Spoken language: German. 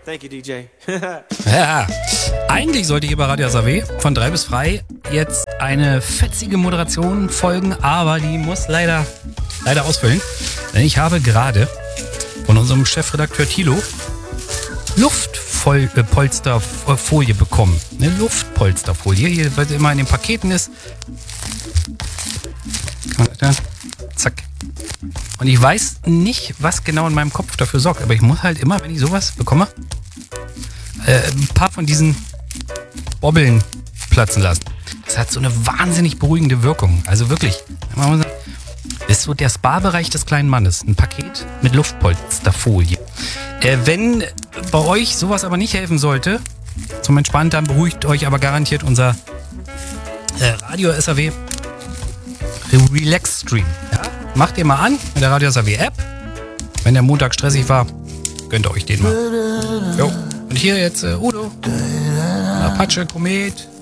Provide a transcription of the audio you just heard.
Thank you, DJ. Ja, eigentlich sollte hier bei Radio SAW von 3 bis frei jetzt eine fetzige Moderation folgen, aber die muss leider ausfüllen. Denn ich habe gerade von unserem Chefredakteur Thilo Luftpolsterfolie bekommen. Eine Luftpolsterfolie, hier, weil sie immer in den Paketen ist. Zack. Und ich weiß nicht, was genau in meinem Kopf dafür sorgt, aber ich muss halt immer, wenn ich sowas bekomme, ein paar von diesen Bobbeln platzen lassen. Das hat so eine wahnsinnig beruhigende Wirkung. Also wirklich, das ist so der Spa-Bereich des kleinen Mannes. Ein Paket mit Luftpolsterfolie. Wenn bei euch sowas aber nicht helfen sollte, zum Entspannen, dann beruhigt euch aber garantiert unser Radio SAW Relax Stream. Ja? Macht ihr mal an mit der Radio SAW App. Wenn der Montag stressig war, gönnt ihr euch den mal. Jo. Und hier jetzt Udo, Apache, Komet.